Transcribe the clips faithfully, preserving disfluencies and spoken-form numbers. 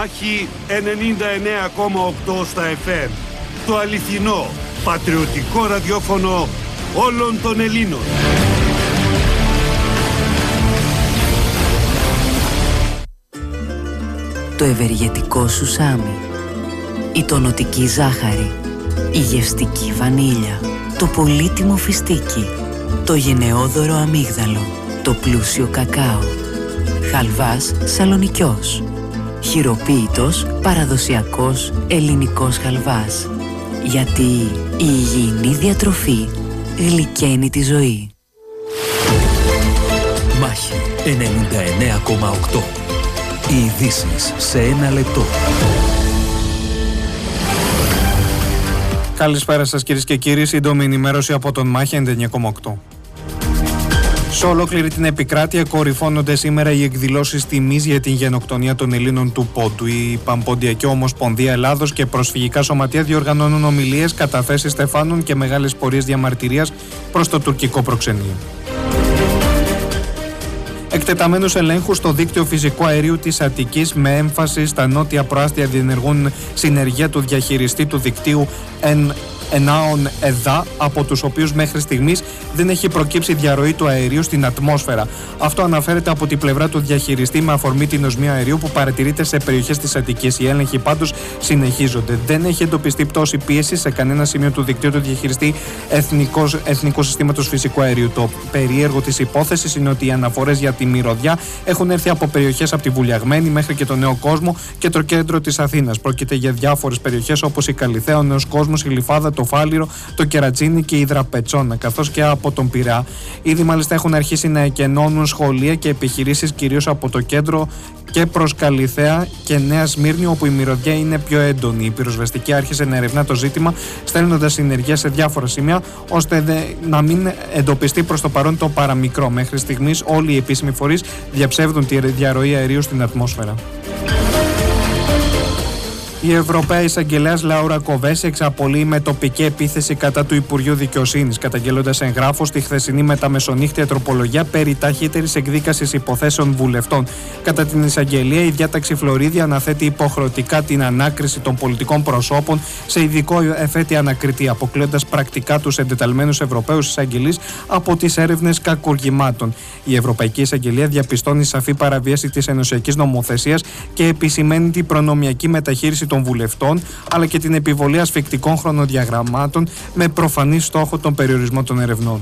Μάχη ενενήντα εννέα κόμμα οκτώ στα εφ εμ. Το αληθινό, πατριωτικό ραδιόφωνο όλων των Ελλήνων. Το ευεργετικό σουσάμι, η τονωτική ζάχαρη, η γευστική βανίλια, το πολύτιμο φιστίκι, το γενναιόδωρο αμύγδαλο, το πλούσιο κακάο, χαλβάς σαλονικιός, χειροποίητος παραδοσιακός ελληνικός χαλβάς. Γιατί η υγιεινή διατροφή γλυκαίνει τη ζωή. Μάχη ενενήντα εννέα κόμμα οκτώ. Οι ειδήσεις σε ένα λεπτό. Καλησπέρα σας κυρίες και κύριοι, σύντομη ενημέρωση από τον Μάχη ενενήντα εννέα κόμμα οκτώ. Σε ολόκληρη την επικράτεια κορυφώνονται σήμερα οι εκδηλώσεις τιμής για την γενοκτονία των Ελλήνων του Πόντου. Η Παμποντιακή Ομοσπονδία Ελλάδος και προσφυγικά σωματεία διοργανώνουν ομιλίες, καταθέσεις στεφάνων και μεγάλες πορείες διαμαρτυρίας προς το τουρκικό προξενείο. Εκτεταμένους ελέγχους στο δίκτυο φυσικού αερίου της Αττικής με έμφαση στα νότια προάστια διενεργούν συνεργεία του διαχειριστή του δικτύου εν Ενάων ΕΔΑ, από τους οποίους μέχρι στιγμής δεν έχει προκύψει διαρροή του αερίου στην ατμόσφαιρα. Αυτό αναφέρεται από την πλευρά του διαχειριστή με αφορμή την οσμία αερίου που παρατηρείται σε περιοχές της Αττικής. Οι έλεγχοι πάντως συνεχίζονται. Δεν έχει εντοπιστεί πτώση πίεση σε κανένα σημείο του δικτύου του διαχειριστή Εθνικός, Εθνικού Συστήματος Φυσικού Αερίου. Το περίεργο της υπόθεσης είναι ότι οι αναφορές για τη μυρωδιά έχουν έρθει από περιοχές από τη Βουλιαγμένη μέχρι και το Νέο Κόσμο και το κέντρο της Αθήνας. Πρόκειται για διάφορες περιοχές όπως η Καλιθέα, ο Νέος Κόσμος, η Λιφάδα, το Φάληρο, το Κερατσίνι και η Δραπετσόνα, καθώς και από τον Πειραιά. Ήδη μάλιστα έχουν αρχίσει να εκενώνουν σχολεία και επιχειρήσεις, κυρίως από το κέντρο και προς Καλιθέα και Νέα Σμύρνη, όπου η μυρωδιά είναι πιο έντονη. Η πυροσβεστική άρχισε να ερευνά το ζήτημα, στέλνοντας συνεργεία σε διάφορα σημεία, ώστε δε, να μην εντοπιστεί προς το παρόν το παραμικρό. Μέχρι στιγμής όλοι οι επίσημοι φορείς διαψεύδουν τη διαρροή αερίου στην ατμόσφαιρα. Η Ευρωπαία Εισαγγελέας Λάουρα Κοβέση εξαπολύει με τοπική επίθεση κατά του Υπουργείου Δικαιοσύνης, καταγγέλλοντας εγγράφος στη χθεσινή μεταμεσονύχτια τροπολογία περί ταχύτερης εκδίκασης υποθέσεων βουλευτών. Κατά την εισαγγελία, η διάταξη Φλωρίδη αναθέτει υποχρεωτικά την ανάκριση των πολιτικών προσώπων σε ειδικό εφέτη ανακριτή, αποκλείοντας πρακτικά τους εντεταλμένους Ευρωπαίους εισαγγελείς από τις έρευνες κακουργημάτων. Η Ευρωπαϊκή Εισαγγελία διαπιστώνει σαφή παραβίαση της ενωσιακής νομοθεσίας και επισημαίνει την προνομιακή μεταχείριση των βουλευτών, αλλά και την επιβολή ασφικτικών χρονοδιαγραμμάτων με προφανή στόχο τον περιορισμό των ερευνών.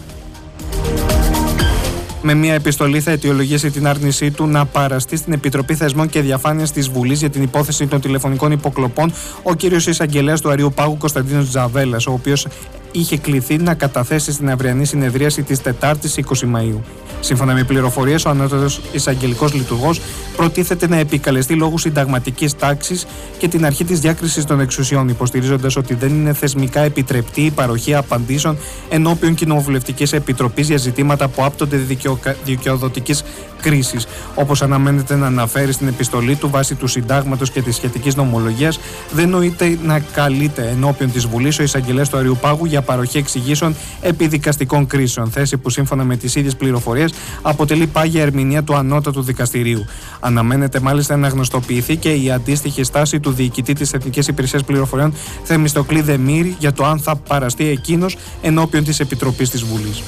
Με μια επιστολή θα αιτιολογήσει την άρνησή του να παραστεί στην Επιτροπή Θεσμών και Διαφάνειας της Βουλής για την υπόθεση των τηλεφωνικών υποκλοπών ο κύριος εισαγγελέας του Αριοπάγου Κωνσταντίνος Τζαβέλας, ο οποίος είχε κληθεί να καταθέσει στην αυριανή συνεδρίαση της Τετάρτης είκοσι Μαΐου. Σύμφωνα με πληροφορίες, ο ανώτατος εισαγγελικός λειτουργός προτίθεται να επικαλεστεί λόγου συνταγματικής τάξης και την αρχή της διάκρισης των εξουσιών, υποστηρίζοντας ότι δεν είναι θεσμικά επιτρεπτή η παροχή απαντήσεων ενώπιον κοινοβουλευτικής επιτροπής για ζητήματα που άπτονται δικαιοδοτικής κρίσης. Όπως αναμένεται να αναφέρει στην επιστολή του, βάσει του συντάγματος και της σχετικής νομολογίας, δεν νοείται να καλείται ενώπιον της Βουλής ο εισαγγελέας του Αριοπάγου για παροχή εξηγήσεων επί δικαστικών κρίσεων, θέση που σύμφωνα με τις ίδιες πληροφορίες αποτελεί πάγια ερμηνεία του Ανώτατου Δικαστηρίου. Αναμένεται μάλιστα να γνωστοποιηθεί και η αντίστοιχη στάση του διοικητή της Εθνικής Υπηρεσίας Πληροφοριών Θεμιστοκλή Δεμήρη για το αν θα παραστεί εκείνος ενώπιον της Επιτροπής της Βουλής.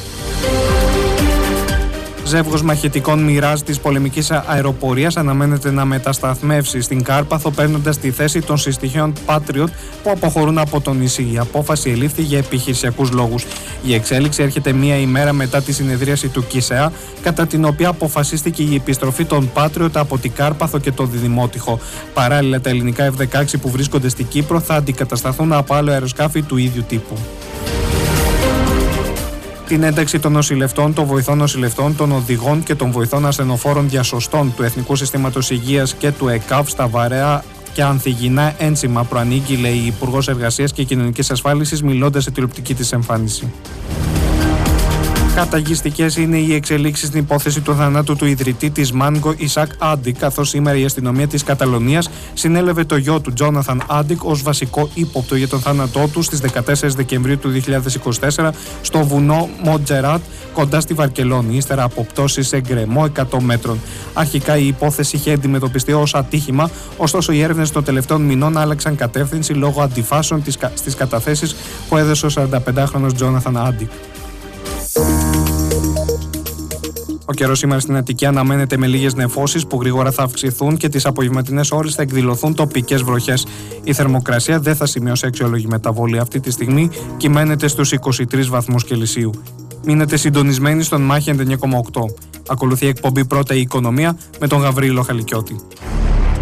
Ζεύγος μαχητικών Μιράζ της πολεμικής αεροπορίας αναμένεται να μετασταθμεύσει στην Κάρπαθο, παίρνοντας τη θέση των συστοιχείων Patriot που αποχωρούν από το νησί. Η απόφαση ελήφθη για επιχειρησιακούς λόγους. Η εξέλιξη έρχεται μία ημέρα μετά τη συνεδρίαση του ΚΙΣΕΑ, κατά την οποία αποφασίστηκε η επιστροφή των Patriot από την Κάρπαθο και το Διδημότυχο. Παράλληλα, τα ελληνικά εφ δεκαέξι που βρίσκονται στην Κύπρο θα αντικατασταθούν από άλλο αεροσκάφη του ίδιου τύπου. Την ένταξη των νοσηλευτών, των βοηθών νοσηλευτών, των οδηγών και των βοηθών ασθενοφόρων διασωστών του Εθνικού Συστήματος Υγείας και του ΕΚΑΒ στα βαρέα και ανθυγιεινά ένσημα προανήγγει, λέει η Υπουργός Εργασίας και Κοινωνικής Ασφάλισης, μιλώντας σε τηλεοπτική της εμφάνιση. Καταγιστικές είναι οι εξελίξεις στην υπόθεση του θανάτου του ιδρυτή της Μάνγκο Ισακ Άντικ, καθώς σήμερα η αστυνομία της Καταλωνίας συνέλευε το γιο του Τζόναθαν Άντικ ως βασικό ύποπτο για τον θάνατό του στις δεκατέσσερις Δεκεμβρίου του δύο χιλιάδες είκοσι τέσσερα στο βουνό Μοντζεράτ κοντά στη Βαρκελόνη, ύστερα από πτώση σε γκρεμό εκατό μέτρων. Αρχικά η υπόθεση είχε αντιμετωπιστεί ως ατύχημα, ωστόσο οι έρευνες των τελευταίων μηνών άλλαξαν κατεύθυνση λόγω αντιφάσεων στις καταθέσεις που έδωσε ο σαρανταπεντάχρονος Τζόναθαν Άντικ. Ο καιρός σήμερα στην Αττική αναμένεται με λίγες νεφώσεις που γρήγορα θα αυξηθούν και τις απογευματινές ώρες θα εκδηλωθούν τοπικές βροχές. Η θερμοκρασία δεν θα σημειώσει αξιόλογη μεταβολή αυτή τη στιγμή, κυμαίνεται στους είκοσι τρεις βαθμούς Κελσίου. Μείνετε συντονισμένοι στον Μάχη ενενήντα εννιά κόμμα οκτώ. Ακολουθεί η εκπομπή Πρώτα η Οικονομία με τον Γαβρίλο Χαλικιώτη.